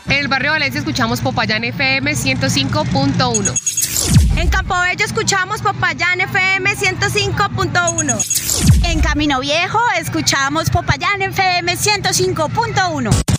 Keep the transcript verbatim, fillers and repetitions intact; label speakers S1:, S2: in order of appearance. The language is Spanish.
S1: En el barrio Valencia escuchamos Popayán F M ciento cinco punto uno.
S2: En Campobello escuchamos Popayán F M ciento cinco punto uno.
S3: En Camino Viejo escuchamos Popayán F M ciento cinco punto uno.